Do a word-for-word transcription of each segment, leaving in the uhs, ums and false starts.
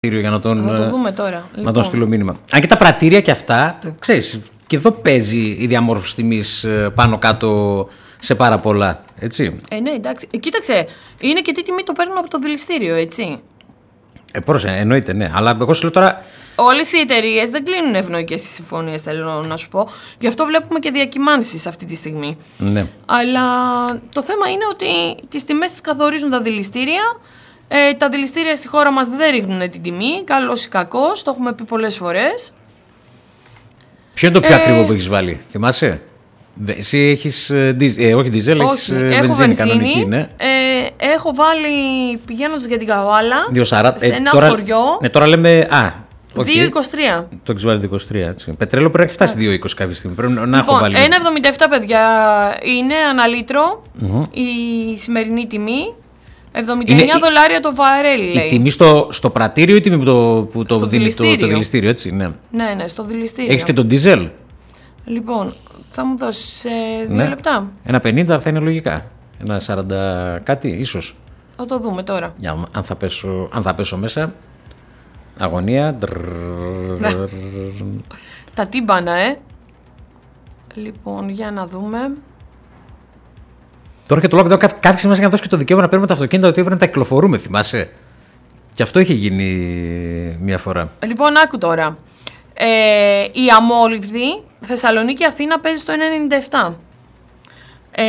Για να τον, θα το δούμε τώρα. Να Λοιπόν. τον στείλω μήνυμα. Αν και τα πρατήρια και αυτά, ξέρεις, και εδώ παίζει η διαμόρφωση τιμής πάνω κάτω σε πάρα πολλά. Έτσι. Ε, ναι, εντάξει. Ε, κοίταξε, είναι και τι τιμή το παίρνουν από το δηληστήριο, έτσι. Ε, πρόσεχε, εννοείται, ναι. Αλλά εγώ σου λέω τώρα. Όλες οι εταιρείες δεν κλείνουν ευνοϊκές συμφωνίες, θέλω να σου πω. Γι' αυτό βλέπουμε και διακυμάνσεις αυτή τη στιγμή. Ναι. Αλλά το θέμα είναι ότι τις τιμές τις καθορίζουν τα δηληστήρια. Ε, τα δηληστήρια στη χώρα μας δεν ρίχνουν την τιμή, καλός ή κακός, το έχουμε πει πολλές φορές. Ποιο είναι το πιο ε, ακριβό που έχεις βάλει, θυμάσαι? Εσύ έχεις, ε, όχι διζέλ, έχεις βενζίνη κανονική, ναι. Ε, έχω βάλει, πηγαίνοντας για την Καβάλα, δύο σαράντα, σε ε, ένα τώρα, χωριό, ναι, τώρα λέμε, α, okay. δύο είκοσι τρία. Το έχεις βάλει δύο είκοσι τρία, έτσι. Πετρέλαιο πρέπει να έχει φτάσει δύο είκοσι κάποια στιγμή, πρέπει να λοιπόν, έχω βάλει. ένα εβδομήντα επτά, παιδιά, είναι ένα λίτρο mm-hmm. η σημερινή τιμή. εβδομήντα εννέα είναι δολάρια το βαρέλι, λέει. Η τιμή στο, στο πρατήριο ή η τιμή που το, που το, στο δίνει, δηληστήριο. το, το δηληστήριο, έτσι, ναι. Ναι, ναι, στο δηληστήριο. Έχεις και τον ντίζελ. Λοιπόν, θα μου δώσεις ε, δύο ναι. λεπτά. Ένα πενήντα θα είναι λογικά. Ένα σαράντα κάτι, ίσως. Θα το δούμε τώρα. Για, αν, θα πέσω, αν θα πέσω μέσα. Αγωνία. Τα τύμπανα, ε. Λοιπόν, για να δούμε. Τώρα και το lockdown, κάποιοι μας είχαν δώσει και το δικαίωμα να παίρνουμε τα αυτοκίνητα ότι έπρεπε να τα κυκλοφορούμε, θυμάσαι. Και αυτό είχε γίνει μία φορά. Λοιπόν, άκου τώρα. Ε, η αμόλυβδη Θεσσαλονίκη Αθήνα παίζει στο ένα ενενήντα επτά. Ε,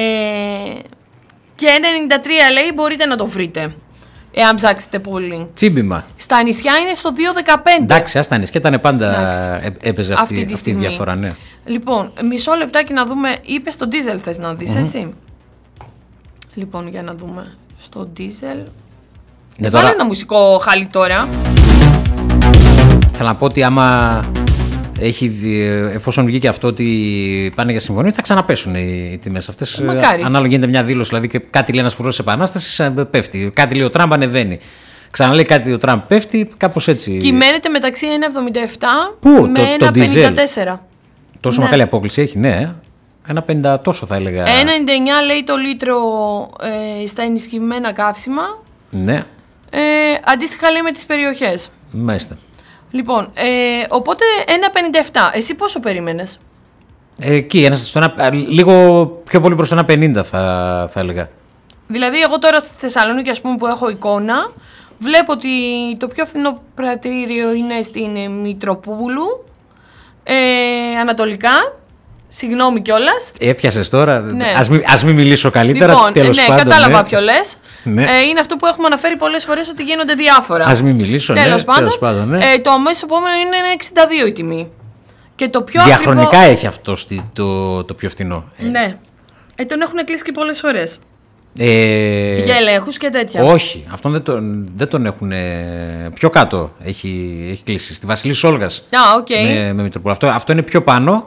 και ένα ενενήντα τρία λέει μπορείτε να το βρείτε. Εάν ψάξετε πολύ. Τσίμπημα. Στα νησιά είναι στο δύο δεκαπέντε. Εντάξει, α, στα νησιά ήταν πάντα. Ε, έπαιζε αυτή, αυτή, αυτή η διαφορά, ναι. Λοιπόν, μισό λεπτάκι να δούμε. Είπε στο ντίζελ θες να δεις, mm-hmm. έτσι. Λοιπόν, για να δούμε. Στο ντίζελ. Ναι, βάλε τώρα... ένα μουσικό χάλι τώρα. Θέλω να πω ότι άμα έχει, εφόσον βγήκε αυτό ότι πάνε για συμφωνία, θα ξαναπέσουν οι τιμές αυτές. Ανάλογα γίνεται μια δήλωση, δηλαδή και κάτι λέει ένας φουρός της επανάστασης, πέφτει. Κάτι λέει ο Τραμπ, ανεβαίνει. Ξαναλέει κάτι ο Τραμπ, πέφτει, κάπως έτσι. Κυμαίνεται μεταξύ ένα εβδομήντα επτά Πού, με το, ένα πενήντα τέσσερα. Τόσο ναι. μεγάλη απόκληση έχει, ναι. Ένα πενήντα τόσο θα έλεγα. ένα ενενήντα εννέα λέει το λίτρο ε, στα ενισχυμένα καύσιμα. Ναι. Ε, αντίστοιχα λέει με τις περιοχές. Μάλιστα. Λοιπόν, ε, οπότε ένα πενήντα επτά. Εσύ πόσο περίμενες? Ε, εκεί, ένα, στο ένα, λίγο πιο πολύ προς το ένα πενήντα θα, θα έλεγα. Δηλαδή, εγώ τώρα στη Θεσσαλονίκη, ας πούμε, που έχω εικόνα, βλέπω ότι το πιο φθηνό πρατήριο είναι στην Μητροπούλου, ε, ανατολικά. Συγγνώμη κιόλας. Έπιασες τώρα. Ναι. Ας, μην, ας μην μιλήσω καλύτερα. Λοιπόν, τέλος ναι, πάντων, κατάλαβα ναι. ποιο λες. Ναι. Ε, είναι αυτό που έχουμε αναφέρει πολλές φορές ότι γίνονται διάφορα. Ας μην μιλήσω, τέλος ναι. πάντων, Τέλος πάντων, ναι. ε, το αμέσως επόμενο είναι ένα εξήντα δύο η τιμή. Και το πιο διαχρονικά ακριβό... έχει αυτό το, το πιο φθηνό. Ναι. Ε, τον έχουν κλείσει και πολλές φορές. Ε, για ελέγχους και τέτοια. Όχι, αυτόν δεν τον, δεν τον έχουν. Πιο κάτω έχει, έχει κλείσει. Στη Βασιλής Σόλγας. Α, οκ. Okay. Με, με Μητροπούλου. Αυτό, αυτό είναι πιο πάνω.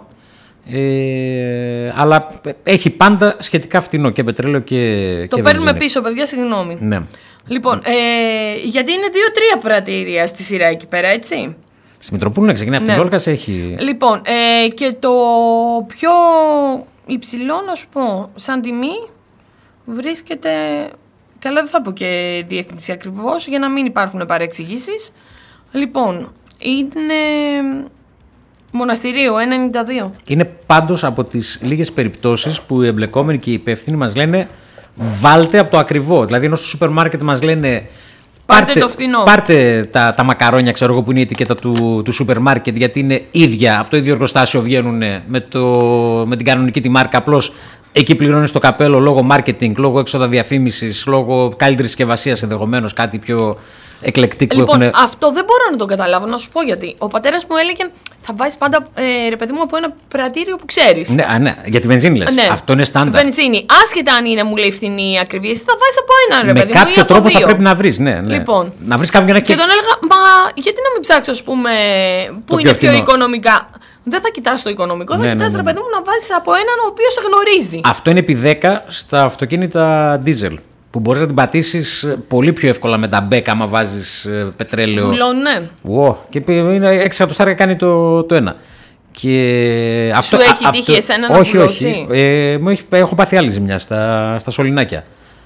Ε, αλλά έχει πάντα σχετικά φθηνό και πετρέλαιο και το και παίρνουμε βενζίνη. πίσω, παιδιά, συγγνώμη. Ναι. Λοιπόν, ε, γιατί είναι δύο τρία πρατήρια στη σειρά εκεί πέρα, έτσι. Στη Μητροπούλου να ξεκινάει από ναι. την Όλγας έχει. Λοιπόν, ε, και το πιο υψηλό, να σου πω, σαν τιμή βρίσκεται. Καλά, δεν θα πω και διεύθυνση ακριβώς, για να μην υπάρχουν παρεξηγήσεις. Λοιπόν, είναι. Μοναστηρίου, ένα ενενήντα δύο. Είναι πάντως από τις λίγες περιπτώσεις που οι εμπλεκόμενοι και οι υπεύθυνοι μας λένε βάλτε από το ακριβό. Δηλαδή, ενώ στο σούπερ μάρκετ μας λένε πάρτε, πάρτε το φθηνό. Πάρτε τα, τα μακαρόνια, ξέρω εγώ, που είναι η ετικέτα του, του σούπερ μάρκετ, γιατί είναι ίδια, από το ίδιο εργοστάσιο βγαίνουν με, το, με την κανονική τη μάρκα. Απλώς εκεί πληρώνεις το καπέλο λόγω marketing, λόγω έξοδα διαφήμισης, λόγω καλύτερης συσκευασίας ενδεχομένως, κάτι πιο εκλεκτικό. Λοιπόν, έχουν... αυτό δεν μπορώ να το καταλάβω, να σου πω γιατί. Ο πατέρας μου έλεγε θα βάζεις πάντα ε, ρε παιδί μου από ένα πρατήριο που ξέρεις. Ναι, α, ναι, για τη βενζίνη λες. Ναι. Αυτό είναι στάνταρ. Βενζίνη. Άσχετα αν είναι, μου λέει, φθηνή ή ακριβή, εσύ θα βάζεις από ένα ρε με παιδί μου. Με κάποιο τρόπο δύο. θα πρέπει να βρεις. Ναι, ναι. Λοιπόν, να βρεις κάποιον να και... και τον έλεγα, μα γιατί να μην ψάξω, ας πούμε, που το είναι πιο, πιο οικονομικά. Δεν θα κοιτάς το οικονομικό, ναι, θα κοιτάς, ναι, ναι, ναι. ρε παιδί μου, να βάζεις από έναν ο οποίος σε γνωρίζει. Αυτό είναι επί δέκα στα αυτοκίνητα diesel. Που μπορείς να την πατήσεις πολύ πιο εύκολα με τα μπέκα άμα βάζεις πετρέλαιο. Βουλών, ναι. Wow. Και είναι έξι εκατοστάρια κάνει το, το ένα. Και Σου αυτό, έχει α, τύχει αυτό, εσένα να όχι, βουλώσει? όχι. Ε, μου έχει, έχω πάθει άλλη ζημιά στα, στα σωληνάκια.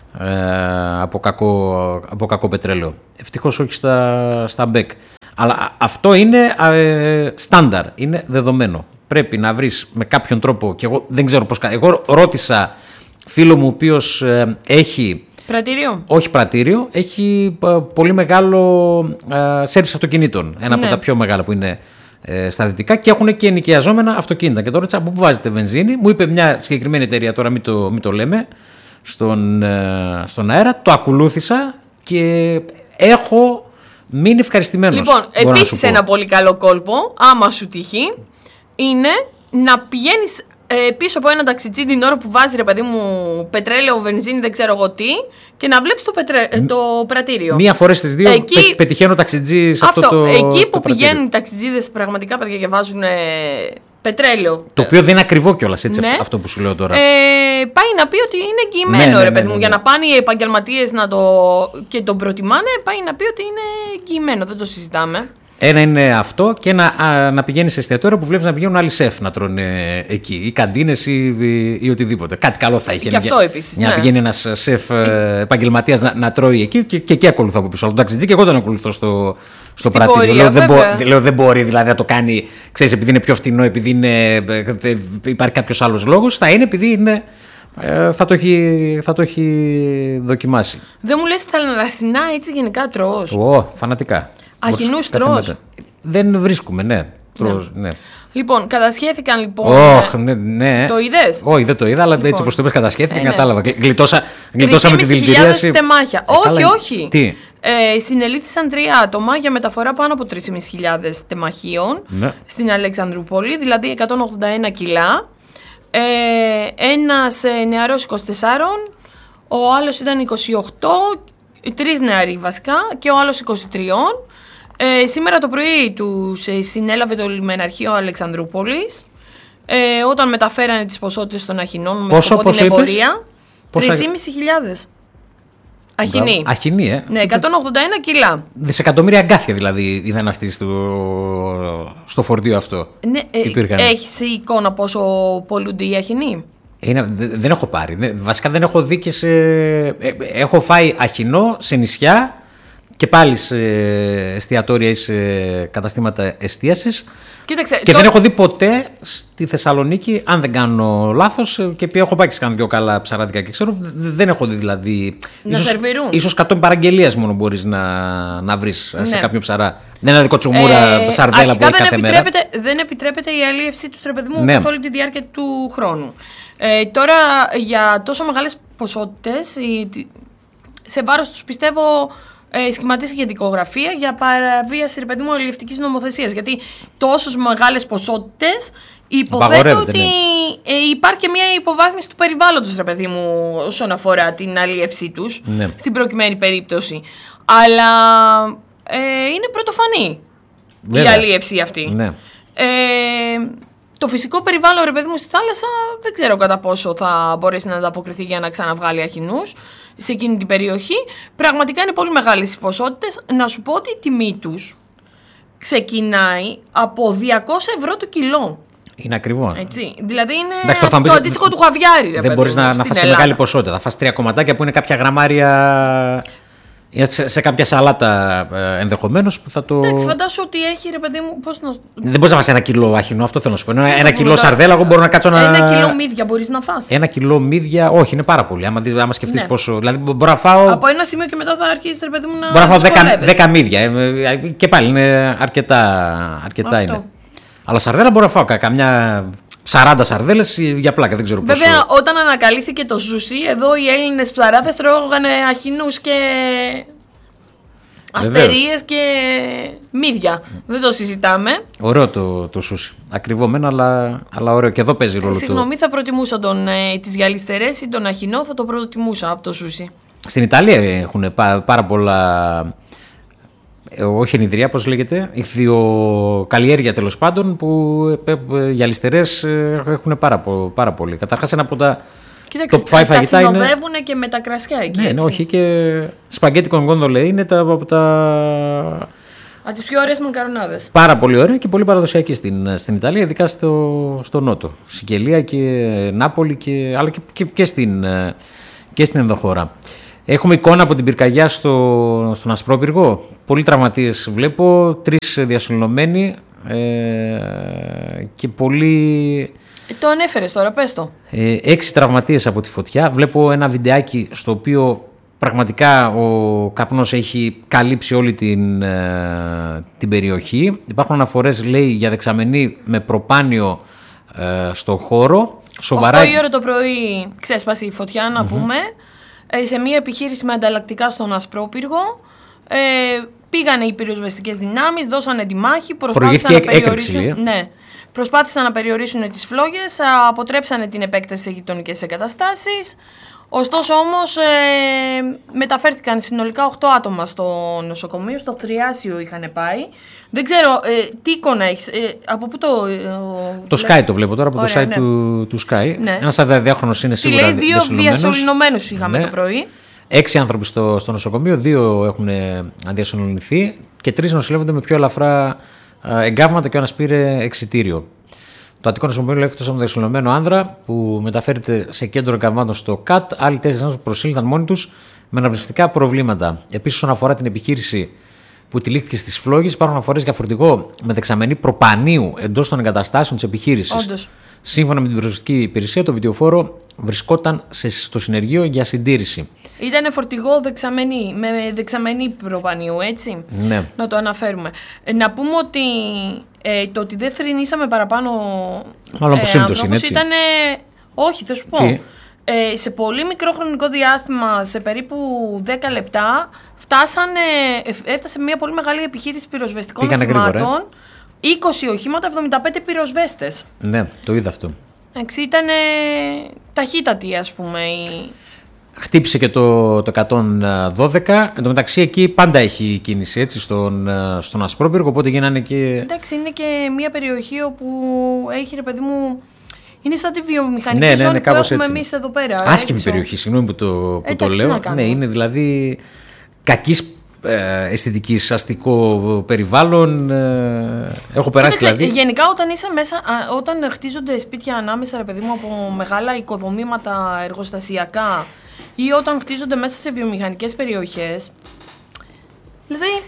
ε, από, κακό, από κακό πετρέλαιο. Ευτυχώς όχι στα, στα μπεκ. Αλλά αυτό είναι ε, στάνταρ, είναι δεδομένο. Πρέπει να βρεις με κάποιον τρόπο, και εγώ δεν ξέρω πώς. Εγώ ρώτησα φίλο μου ο οποίος ε, έχει. Πρατήριο. Όχι πρατήριο, έχει ε, πολύ μεγάλο ε, σέρβις αυτοκινήτων. Ένα ναι. από τα πιο μεγάλα που είναι ε, στα δυτικά και έχουν και ενοικιαζόμενα αυτοκίνητα. Και τώρα ρώτησα από πού βάζετε βενζίνη. Μου είπε μια συγκεκριμένη εταιρεία, τώρα μην το, μην το λέμε, στον, ε, στον αέρα. Το ακολούθησα και έχω. Μείνει ευχαριστημένος. Λοιπόν, επίσης ένα πολύ καλό κόλπο, άμα σου τυχεί, είναι να πηγαίνεις ε, πίσω από ένα ταξιτζί την ώρα που βάζει, ρε παιδί μου, πετρέλαιο, βενζίνη, δεν ξέρω εγώ τι, και να βλέπεις το, πετρε... το πρατήριο. Μία φορά στις δύο εκεί... πε, πετυχαίνω ταξιτζί σε αυτό, αυτό το. Εκεί που το πηγαίνουν οι ταξιτζίδες πραγματικά, παιδιά, και βάζουν ε, πετρέλαιο. Το οποίο δεν είναι ακριβό κιόλας, έτσι, ναι. αυτό που σου λέω τώρα. Ε, πάει να πει ότι είναι εγγυημένο, ναι, ναι, ρε παιδί μου. Ναι, ναι, ναι. Για να πάνε οι επαγγελματίες να το... και τον προτιμάνε, πάει να πει ότι είναι εγγυημένο. Δεν το συζητάμε. Ένα είναι αυτό και ένα, α, να πηγαίνει σε εστιατόριο που βλέπεις να πηγαίνουν άλλοι σεφ να τρώνε εκεί. Ή καντίνες ή, ή, ή οτιδήποτε. Κάτι καλό θα είχε. Και αυτό επίσης. Για ναι. να πηγαίνει ένας σεφ ε, επαγγελματίας να, να τρώει εκεί και, και εκεί ακολουθώ από πίσω. Αλλά το ταξιτζί και εγώ δεν ακολουθώ στο, στο πρατήριο. Πορεία, λέω, δεν μπο, λέω δεν μπορεί δηλαδή να το κάνει, ξέρεις, επειδή είναι πιο φτηνό, επειδή είναι, υπάρχει κάποιος άλλος λόγος. Θα είναι επειδή είναι. Ε, θα, το έχει, θα το έχει δοκιμάσει. Δεν μου λες θαλασσινά έτσι γενικά τρως? Ω, φανατικά. Αχινούς τρως? Δεν βρίσκουμε, ναι. Τρως, ναι. ναι. Λοιπόν, κατασχέθηκαν λοιπόν. Oh, ναι, ναι. Το είδες? Όχι, δεν το είδα, αλλά λοιπόν. Έτσι όπως το είπες, κατασχέθηκαν, ε, ναι. κατάλαβα. Γλιτώσα, γλιτώσαμε τη δηλητηρίαση. Τεμάχια. Ε, όχι, καλά. όχι. Τι? Ε, συνελήφθησαν τρία άτομα για μεταφορά πάνω από τρεις χιλιάδες πεντακόσιες τεμαχίων ναι. στην Αλεξανδρούπολη, δηλαδή εκατόν ογδόντα ένα κιλά. Ε, ένας ε, νεαρός είκοσι τέσσερα, ο άλλος ήταν είκοσι οκτώ, τρεις νεαροί βασικά και ο άλλος είκοσι τρία. Ε, σήμερα το πρωί τους ε, συνέλαβε το λιμεναρχείο Αλεξανδρούπολης ε, όταν μεταφέρανε τις ποσότητες των αχινών με σκοπό την εμπορία. τρεις χιλιάδες πεντακόσιες. Αχινή. Αχινή, ε. Ναι, εκατόν ογδόντα ένα κιλά. Δισεκατομμύρια αγκάθια δηλαδή είδαν αυτοί στο, στο φορτίο αυτό. Ναι, ε, έχεις εικόνα πόσο πολλούνται οι αχινοί? Είναι, δεν έχω πάρει. Βασικά δεν έχω δει και σε. Έχω φάει αχινό σε νησιά και πάλι σε εστιατόρια ή σε καταστήματα εστίασης. Κοίταξε, και το... δεν έχω δει ποτέ στη Θεσσαλονίκη, αν δεν κάνω λάθος, και έχω πάει και σε δύο καλά ψαράδικα και ξέρω, δεν έχω δει δηλαδή. Να ίσως, σερβιρούν. Ίσως κατόπιν παραγγελίας μόνο μπορείς να, να βρεις ναι. σε κάποιο ψαρά. Δεν είναι δικό τσουμούρα, ε, σαρδέλα που έχει κάθε μέρα. Δεν επιτρέπεται η αλίευσή του τραπεδισμού ναι. καθ' όλη τη διάρκεια του χρόνου. Ε, τώρα για τόσο μεγάλες ποσότητες, σε βάρος τους πιστεύω. Ε, σχηματίστηκε δικογραφία για παραβίαση, ρε παιδί μου, αλλιευτικής νομοθεσίας. Γιατί τόσες μεγάλες ποσότητες υποθέτω ότι ναι. ε, υπάρχει και μια υποβάθμιση του περιβάλλοντος, ρε παιδί μου, όσον αφορά την αλλιεύσή τους, ναι. στην προκειμένη περίπτωση. Αλλά ε, είναι πρωτοφανή Βέβαια. η αλλιεύση αυτή. Ναι. Ε, το φυσικό περιβάλλον, ρε παιδί μου, στη θάλασσα δεν ξέρω κατά πόσο θα μπορέσει να ανταποκριθεί για να ξαναβγάλει αχινούς σε εκείνη την περιοχή. Πραγματικά είναι πολύ μεγάλες οι ποσότητες. Να σου πω ότι η τιμή τους ξεκινάει από διακόσια ευρώ το κιλό. Είναι ακριβό. Έτσι. Δηλαδή είναι Εντάξει, το, το αντίστοιχο του χαβιάρι. Ρε, δεν μπορείς να, να φας και μεγάλη ποσότητα. Θα φας τρία κομματάκια που είναι κάποια γραμμάρια. Σε, σε κάποια σαλάτα ε, ενδεχομένως που θα το. Εντάξει, φαντάσου ότι έχει, ρε παιδί μου. Πώς να... Δεν μπορείς να φας ένα κιλό αχινό, αυτό θέλω να σου πω. Ένα, ένα κιλό σαρδέλα, εγώ μπορώ να κάτσω να. Ένα κιλό μύδια μπορείς να φας. Ένα κιλό μύδια, όχι, είναι πάρα πολύ. Άμα, άμα σκεφτείς ναι. πόσο. Δηλαδή μπορώ να φάω. Από ένα σημείο και μετά θα αρχίσει, ρε παιδί μου, να. Μπορώ να φάω δέκα μύδια. Ε, και πάλι είναι αρκετά, αρκετά είναι. Αλλά σαρδέλα μπορώ να φάω καμιά. σαράντα σαρδέλες για πλάκα, δεν ξέρω πώς. Βέβαια, όταν ανακαλύφθηκε το σούσι, εδώ οι Έλληνες ψαράδες τρώγανε αχινούς και. Αστερίες και μύδια. Δεν το συζητάμε. Ωραίο το, το σούσι. Ακριβωμένο, αλλά, αλλά ωραίο. Και εδώ παίζει ρόλο. Ε, συγγνώμη, το... θα προτιμούσα τον, ε, τις γυαλιστερές ή τον αχινό, θα το προτιμούσα από το σούσι. Στην Ιταλία έχουν πά, πάρα πολλά. Ε, όχι ενιδρία, πώς λέγεται. Ηχθειοκαλλιέργεια τέλος πάντων, που ε, ε, γυαλιστερές ε, έχουν πάρα, πάρα πολύ. Καταρχάς, ένα από τα. Κοίταξε, τα, τα συνοδεύουν είναι... και με τα κρασιά εκεί. Ναι, έτσι. Ναι, όχι, και σπαγκέτι con gondole είναι τα, από τα. Από τις πιο ωραίες μακαρονάδες. Πάρα πολύ ωραία και πολύ παραδοσιακή στην, στην Ιταλία, ειδικά στο, στο νότο. Σικελία και Νάπολη, και, αλλά και, και, και, στην, και στην ενδοχώρα. Έχουμε εικόνα από την πυρκαγιά στο, στον Ασπρόπυργο. Πολλοί τραυματίες βλέπω, τρεις διασωληνωμένοι ε, και πολλοί... Ε, το ανέφερες τώρα, πες το. Ε, έξι τραυματίες από τη φωτιά. Βλέπω ένα βιντεάκι στο οποίο πραγματικά ο καπνός έχει καλύψει όλη την, ε, την περιοχή. Υπάρχουν αναφορές, λέει, για δεξαμενή με προπάνιο ε, στο χώρο. Σοβαρά... οκτώ η ώρα το πρωί ξέσπασε η φωτιά, να mm-hmm. πούμε, ε, σε μια επιχείρηση με ανταλλακτικά στον Ασπρόπυργο. Ε, πήγανε οι πυροσβεστικές δυνάμεις, δώσανε τη μάχη, προσπάθησαν να περιορίσουν... Έκρηξη, ναι. Προσπάθησαν να περιορίσουν τις φλόγες, αποτρέψανε την επέκταση σε γειτονικές εγκαταστάσεις. Ωστόσο όμως ε, μεταφέρθηκαν συνολικά οκτώ άτομα στο νοσοκομείο, στο Θριάσιο είχαν πάει. Δεν ξέρω, ε, τι εικόνα έχεις, ε, από πού το... Ε, το Sky το βλέπω τώρα, από Ωραία, το site ναι. του, του Sky. Ναι. Ένας αδιάχρονος είναι σίγουρα διασωληνωμένος. Δύο διασωληνωμένους είχαμε ναι. το πρωί. Έξι άνθρωποι στο, στο νοσοκομείο, δύο έχουν διασωληνωθεί και τρεις νοσηλεύονται με πιο ελαφρά εγκάβματα και ο ένας πήρε εξιτήριο. Το Αττικό Νοσοκομείο λέει εκτός από τον διασωληνωμένο άνδρα που μεταφέρεται σε κέντρο εγκαμμάτων στο ΚΑΤ, άλλοι τέσσερις άνθρωποι προσήλθαν μόνοι τους με αναπνευστικά προβλήματα. Επίσης, όσον αφορά την επιχείρηση που τυλίχθηκε στις φλόγες, υπάρχουν αναφορές για φορτηγό με δεξαμενή προπανίου εντός των εγκαταστάσεων της επιχείρησης. Όντως. Σύμφωνα με την πυροσβεστική υπηρεσία, το βιντεοφόρο βρισκόταν σε, στο συνεργείο για συντήρηση. Ήταν φορτηγό δεξαμενή, με δεξαμενή προπανίου, έτσι. Ναι. Να το αναφέρουμε. Να πούμε ότι ε, το ότι δεν θρηνήσαμε παραπάνω Μάλλον ε, ανθρώπους είναι, έτσι. Ήταν. Όχι, θα σου πω. Ε, σε πολύ μικρό χρονικό διάστημα, σε περίπου δέκα λεπτά, φτάσανε, έφτασε μια πολύ μεγάλη επιχείρηση πυροσβεστικών οχημάτων. είκοσι οχήματα, εβδομήντα πέντε πυροσβέστες. Ναι, το είδα αυτό. Εντάξει, ήταν ταχύτατη, ας πούμε. Η... Χτύπησε και το, το εκατόν δώδεκα. Εν τω μεταξύ, εκεί πάντα έχει κίνηση, έτσι, στον, στον Ασπρόπυργο, οπότε γίνανε και... Εντάξει, είναι και μια περιοχή όπου έχει, ρε παιδί μου... Είναι σαν τη βιομηχανική ναι, ζώνη ναι, που έχουμε εμείς εδώ πέρα. Άσχημη έξω. περιοχή, συγγνώμη που το, που Εντάξει, το λέω. Ναι, είναι δηλαδή κακής ε, αισθητικής, αστικό περιβάλλον. Ε, έχω περάσει Κοίταξε, δηλαδή. Γενικά όταν είσαι μέσα, α, όταν χτίζονται σπίτια ανάμεσα, ρε παιδί μου, από μεγάλα οικοδομήματα εργοστασιακά ή όταν χτίζονται μέσα σε βιομηχανικές περιοχές, δηλαδή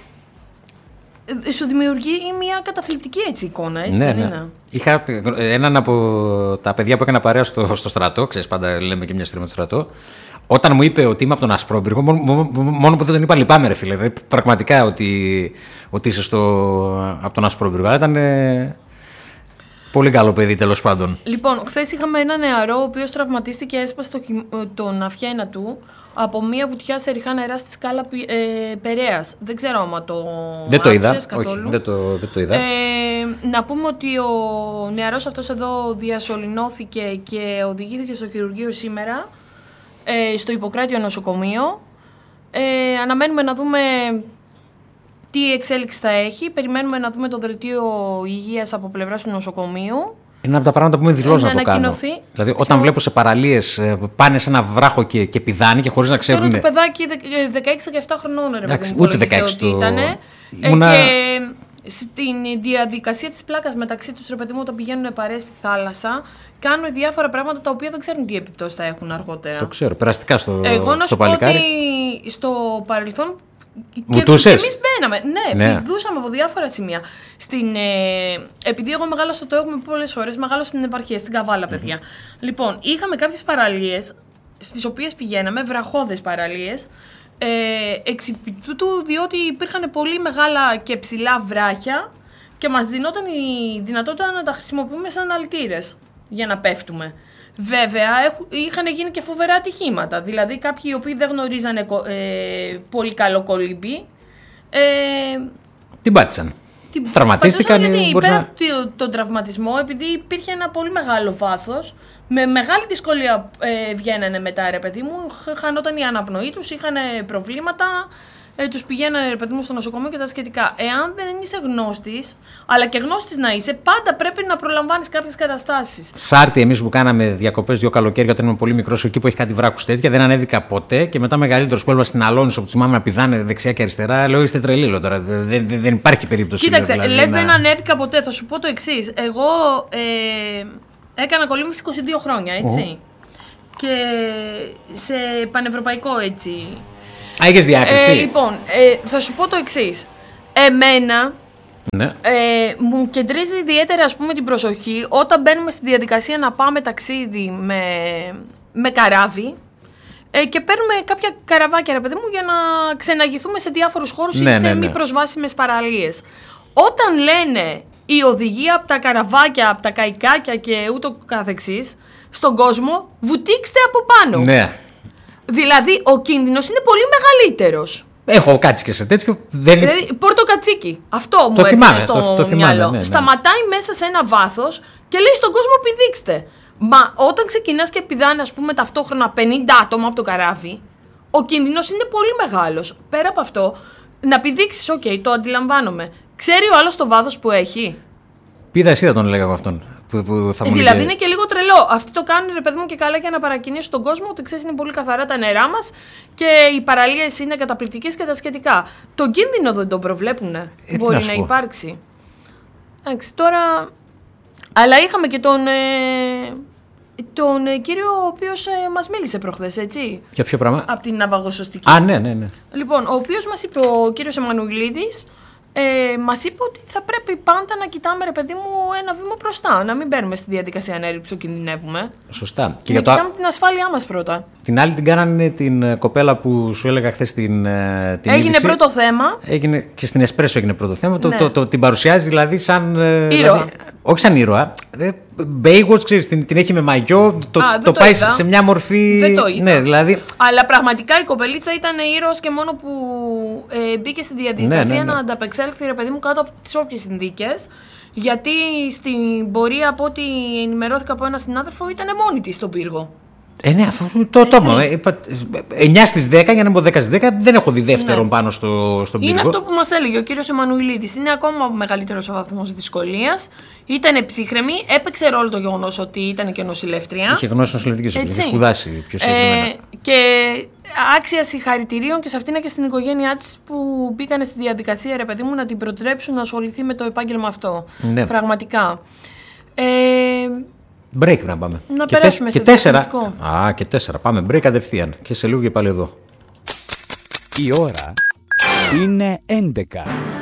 σου δημιουργεί μια καταθλιπτική έτσι εικόνα, έτσι ναι, δεν ναι. είναι. Είχα έναν από τα παιδιά που έκανα παρέα στο, στο στρατό, ξέρεις, πάντα λέμε και μια ιστορία με το στρατό. Όταν μου είπε ότι είμαι από τον Ασπρόπυργο, μόνο, μόνο που δεν τον είπα λυπάμαι, ρε φίλε. Δηλαδή, πραγματικά ότι, ότι είσαι στο, από τον Ασπρόπυργο. Αλλά ήταν ε, πολύ καλό παιδί, τέλος πάντων. Λοιπόν, χθες είχαμε ένα νεαρό ο οποίος τραυματίστηκε, έσπασε το, τον αυχένα του από μια βουτιά σε ριχά νερά στη σκάλα ε, Περαίας. Δεν ξέρω άμα το δεν το είδα. καθόλου. Όχι, δεν το, δεν το είδα. Ε, να πούμε ότι ο νεαρός αυτός εδώ διασωληνώθηκε και οδηγήθηκε στο χειρουργείο σήμερα, ε, στο Ιπποκράτιο νοσοκομείο. Ε, αναμένουμε να δούμε τι εξέλιξη θα έχει. Περιμένουμε να δούμε το δελτίο υγείας από πλευράς του νοσοκομείου. Είναι από τα πράγματα που είμαι δηλώσει να, να το κάνω. Δηλαδή, όταν Ποιο... βλέπω σε παραλίες πάνε σε ένα βράχο και, και πηδάνε και χωρίς να ξέρουν. Τώρα το παιδάκι δεκαέξι δεκαεπτά χρονών, ρε παιδί μου, ούτε δεκαέξι το... ήτανε. Ήμουνα... Και στην διαδικασία της πλάκας μεταξύ τους, ρε παιδί μου, όταν πηγαίνουν παρέες στη θάλασσα, κάνουν διάφορα πράγματα τα οποία δεν ξέρουν τι επιπτώσεις θα έχουν αργότερα. Το ξέρω, περαστικά στο, Εγώ να στο σου παλικάρι. πω ότι στο παρελθόν. Και, και εμείς μπαίναμε. Ναι, ναι. Πηδούσαμε από διάφορα σημεία. Στην, ε, επειδή εγώ μεγάλωσα, το έχουμε πολλές φορές, μεγάλωσα στην επαρχία, στην Καβάλα, παιδιά. Mm-hmm. Λοιπόν, είχαμε κάποιες παραλίες στις οποίες πηγαίναμε, βραχώδες παραλίες, ε, εξ τούτου διότι υπήρχαν πολύ μεγάλα και ψηλά βράχια και μας δινόταν η δυνατότητα να τα χρησιμοποιούμε σαν αλτήρες για να πέφτουμε. Βέβαια, είχαν γίνει και φοβερά ατυχήματα. Δηλαδή, κάποιοι οι οποίοι δεν γνωρίζανε ε, πολύ καλό κολύμπι. Ε, την πάτησαν. Την τραυματίστηκαν. Γιατί πέρα από να... τον τραυματισμό, επειδή υπήρχε ένα πολύ μεγάλο βάθος, με μεγάλη δυσκολία ε, βγαίνανε μετά, ρε παιδί μου. Χανόταν η αναπνοή τους, είχαν προβλήματα. Ε, τους πηγαίνανε, ρε παιδί μου, στο νοσοκομείο και τα σχετικά. Εάν δεν είσαι γνώστης, αλλά και γνώστης να είσαι, πάντα πρέπει να προλαμβάνεις κάποιες καταστάσεις. Σάρτι, εμείς που κάναμε διακοπές δύο καλοκαίρια όταν ήμουν πολύ μικρός, εκεί που έχει κάτι βράχους τέτοια, δεν ανέβηκα ποτέ. Και μετά μεγαλύτερος που έλαβα στην Αλόνισο, που τους μάμαι να πηδάνε δεξιά και αριστερά, λέω είστε τρελοί, λέω τώρα. Δεν, δεν, δεν υπάρχει περίπτωση. Κοίταξε, δηλαδή, λες να... δεν ανέβηκα ποτέ. Θα σου πω το εξής. Εγώ ε, έκανα κολύμβηση είκοσι δύο χρόνια, έτσι. Uh-huh. και σε πανευρωπαϊκό έτσι. Α, έχεις διάκριση. Ε, λοιπόν, ε, θα σου πω το εξής. Εμένα ναι. ε, μου κεντρίζει ιδιαίτερα, ας πούμε, την προσοχή όταν μπαίνουμε στη διαδικασία να πάμε ταξίδι με, με καράβι ε, και παίρνουμε κάποια καραβάκια, ρε παιδί μου, για να ξεναγηθούμε σε διάφορους χώρους ναι, ή σε ναι, ναι. μη προσβάσιμες παραλίες. Όταν λένε η οδηγία από τα καραβάκια, από τα καϊκάκια και ούτω καθεξής, στον κόσμο, βουτήξτε από πάνω. Ναι. Δηλαδή, ο κίνδυνος είναι πολύ μεγαλύτερος. Έχω κάτσει και σε τέτοιο. Δεν... Δηλαδή, πόρτο κατσίκι. Αυτό μου έρχεται στο το, το θυμάμαι, μυαλό. Ναι, ναι. Σταματάει μέσα σε ένα βάθος και λέει στον κόσμο πηδήξτε. Μα όταν ξεκινάς και πηδάνε, ας πούμε, ταυτόχρονα πενήντα άτομα από το καράβι, ο κίνδυνος είναι πολύ μεγάλος. Πέρα από αυτό, να πηδήξεις, οκ, okay, το αντιλαμβάνομαι. Ξέρει ο άλλος το βάθος που έχει. Πήδα εσύ θα τον έλεγα από αυτόν. Που, που θα μου δηλαδή λέγε... είναι και λίγο τρελό. Αυτοί το κάνουν, ρε παιδί μου, και καλά για να παρακινήσουν τον κόσμο ότι ξέρεις είναι πολύ καθαρά τα νερά μας και οι παραλίες είναι καταπληκτικές και τα σχετικά. Τον κίνδυνο δεν τον προβλέπουν. Ε, Μπορεί να, να υπάρξει. Εντάξει, τώρα. Αλλά είχαμε και τον. Ε... Τον ε, κύριο ο οποίος ε, μας μίλησε προχθές, έτσι. Για ποιο πράγμα? Από την ναυαγοσωστική. Α, ναι, ναι, ναι. Λοιπόν, ο οποίος μας είπε, ο κύριος Εμμανουηλίδης, ε, μας είπε ότι θα πρέπει πάντα να κοιτάμε, ρε παιδί μου, ένα βήμα μπροστά. Να μην μπαίνουμε στη διαδικασία ανέρυψης που κινδυνεύουμε. Σωστά. Και να για κοιτάμε το... την ασφάλειά μας πρώτα. Την άλλη την κάνανε την κοπέλα που σου έλεγα χθες την, την Έγινε είδηση. πρώτο θέμα. Έγινε και στην Εσπρέσο έγινε πρώτο θέμα. Ναι. Το, το, το, την παρουσιάζει δηλαδή σαν. Ήρωα. Δηλαδή, όχι σαν ήρωα. Baywatch, ξέρεις, την, την έχει με μαγιό, το, Α, το, το πάει είδα. σε μια μορφή. Δεν το είδα. Ναι, δηλαδή... Αλλά πραγματικά η κοπελίτσα ήταν ήρωας και μόνο που ε, μπήκε στη διαδικασία ναι, ναι, ναι. να ανταπεξέλθει, ρε παιδί μου, κάτω από τις όποιες συνθήκες. Γιατί στην πορεία, από ό,τι ενημερώθηκα από έναν συνάδελφο, ήταν μόνη της στον πύργο. Ε, ναι, αφού το τόμο. εννιά στις δέκα, για να πω δέκα στις δέκα, δεν έχω δει δεύτερον ναι. πάνω στο, στον πύργο. Είναι αυτό που μας έλεγε ο κύριος Εμμανουηλίδης. Είναι ακόμα μεγαλύτερος ο βαθμός δυσκολίας. Ήταν ψύχρεμη, έπαιξε ρόλο το γεγονός ότι ήταν και νοσηλεύτρια. Είχε γνώση νοσηλευτικής, είχε σπουδάσει πιο συγκεκριμένα. Ε, και άξια συγχαρητηρίων και σε αυτήν και στην οικογένειά της που μπήκαν στη διαδικασία, ρε παιδί μου, να την προτρέψουν να ασχοληθεί με το επάγγελμα αυτό. Ναι. Πραγματικά. Ε, Break πρέπει να πάμε. Να και περάσουμε και σε τέσσερα. Α, και τέσσερα. Πάμε break κατευθείαν. Και σε λίγο και πάλι εδώ. Η ώρα είναι έντεκα.